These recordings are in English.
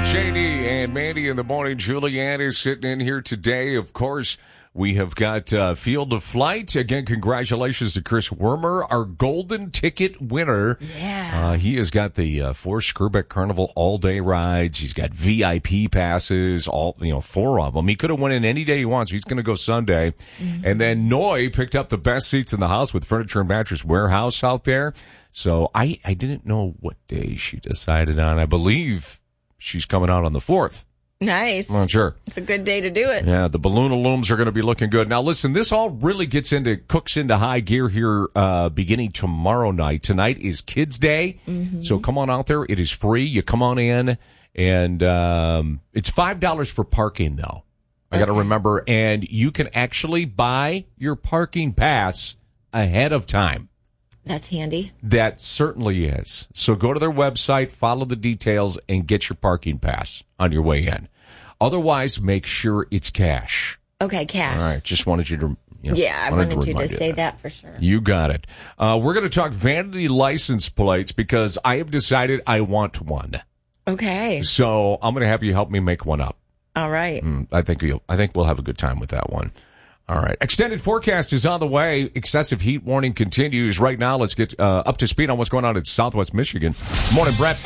JD and Mandy in the morning. Julianne is sitting in here today. Of course, we have got Field of Flight. Again, congratulations to Chris Wormer, our golden ticket winner. Yeah. He has got the 4 Skirbeck Carnival all-day rides. He's got VIP passes, 4 of them. He could have went in any day he wants. He's going to go Sunday. Mm-hmm. And then Noy picked up the best seats in the house with Furniture and Mattress Warehouse out there. So I didn't know what day she decided on. I believe she's coming out on the 4th. Nice. I'm not sure. It's a good day to do it. Yeah, the balloon looms are going to be looking good. Now, listen, this all really cooks into high gear here beginning tomorrow night. Tonight is Kids Day, so come on out there. It is free. You come on in, and it's $5 for parking, though. I got to remember, and you can actually buy your parking pass ahead of time. That's handy. That certainly is. So go to their website, follow the details, and get your parking pass on your way in. Otherwise, make sure it's cash. Okay, cash. All right. Just wanted you to... I wanted you to say that for sure. You got it. We're going to talk vanity license plates because I have decided I want one. Okay. So I'm going to have you help me make one up. All right. I think we'll have a good time with that one. All right. Extended forecast is on the way. Excessive heat warning continues. Right now, let's get up to speed on what's going on in Southwest Michigan. Morning, Brett.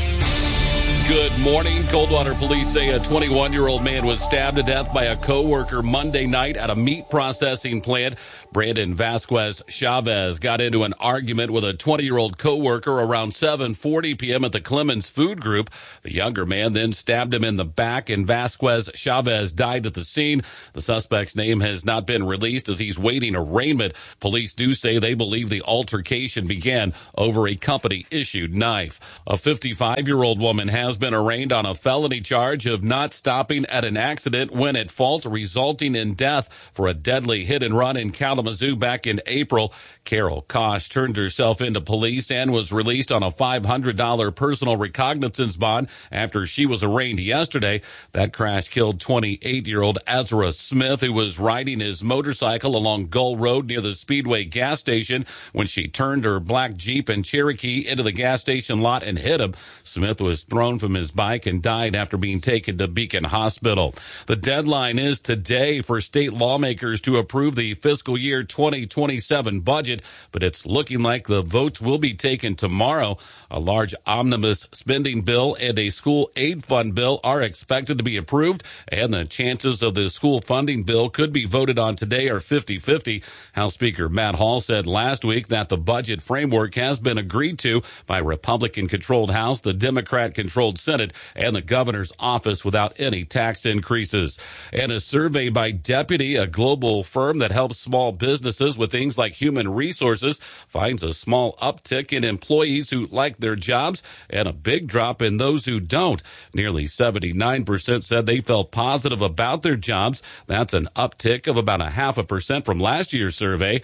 Good morning. Coldwater police say a 21-year-old man was stabbed to death by a co-worker Monday night at a meat processing plant. Brandon Vasquez Chavez got into an argument with a 20-year-old co-worker around 7:40 p.m. at the Clemens Food Group. The younger man then stabbed him in the back, and Vasquez Chavez died at the scene. The suspect's name has not been released as he's waiting arraignment. Police do say they believe the altercation began over a company-issued knife. A 55-year-old woman has been arraigned on a felony charge of not stopping at an accident when at fault, resulting in death for a deadly hit-and-run in Kalamazoo back in April. Carol Kosh turned herself into police and was released on a $500 personal recognizance bond after she was arraigned yesterday. That crash killed 28-year-old Ezra Smith, who was riding his motorcycle along Gull Road near the Speedway gas station when she turned her black Jeep and Cherokee into the gas station lot and hit him. Smith was thrown from his bike and died after being taken to Beacon Hospital. The deadline is today for state lawmakers to approve the fiscal year 2027 budget, but it's looking like the votes will be taken tomorrow. A large omnibus spending bill and a school aid fund bill are expected to be approved, and the chances of the school funding bill could be voted on today are 50-50. House Speaker Matt Hall said last week that the budget framework has been agreed to by Republican-controlled House, the Democrat-controlled Senate, and the governor's office without any tax increases. And a survey by Deputy, a global firm that helps small businesses with things like human resources, finds a small uptick in employees who like their jobs and a big drop in those who don't. Nearly 79% said they felt positive about their jobs. That's an uptick of about 0.5% from last year's survey.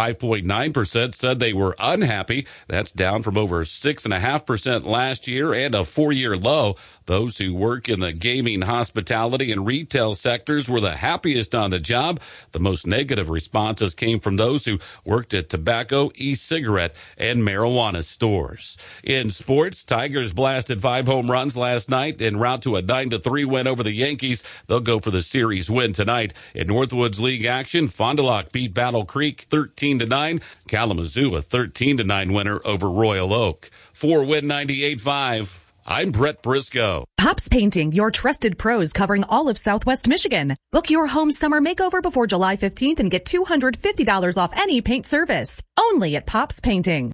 5.9% said they were unhappy. That's down from over 6.5% last year and a 4-year low. Those who work in the gaming, hospitality, and retail sectors were the happiest on the job. The most negative responses came from those who worked at tobacco, e-cigarette, and marijuana stores. In sports, Tigers blasted 5 home runs last night en route to a 9-3 win over the Yankees. They'll go for the series win tonight. In Northwoods League action, Fond du Lac beat Battle Creek 13-9. Kalamazoo a 13-9 winner over Royal Oak. For Win 98.5. I'm Brett Briscoe. Pops Painting, your trusted pros covering all of Southwest Michigan. Book your home summer makeover before July 15th and get $250 off any paint service. Only at Pops Painting.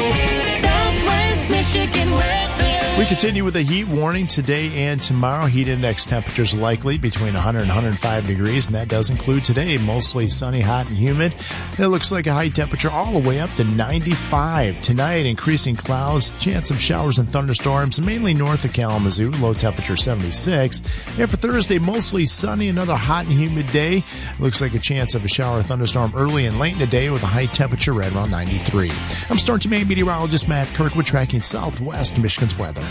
Southwest Michigan weather. We continue with a heat warning today and tomorrow. Heat index temperatures likely between 100 and 105 degrees, and that does include today. Mostly sunny, hot, and humid. It looks like a high temperature all the way up to 95. Tonight, increasing clouds, chance of showers and thunderstorms, mainly north of Kalamazoo, low temperature 76. And for Thursday, mostly sunny, another hot and humid day. Looks like a chance of a shower or thunderstorm early and late in the day with a high temperature right around 93. I'm Storm Team meteorologist Matt Kirkwood tracking Southwest Michigan's weather.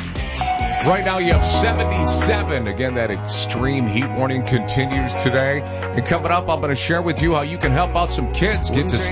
Right now you have 77. Again, that extreme heat warning continues today. And coming up, I'm going to share with you how you can help out some kids get to